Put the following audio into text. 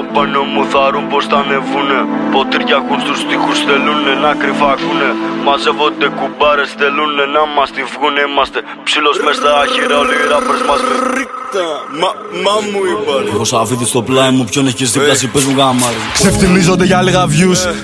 πάνω μου θαρούν πως θα ανεβούνε. Ποτήρια έχουν στους τοίχους, θέλουνε να κρυφακούνε. Μαζεύονται κουμπάρες, θέλουνε να μας τη βγουνε. Είμαστε ψήλος μες στα άχυρα, όλοι οι ράπερς μας με ρίχτα. Μα μου είπαν. Έχω σαφίδι στο πλάι μου, ποιον έχει και στην πλάση, πες μου γάμα. Ξεφτιλίζονται για λίγα views.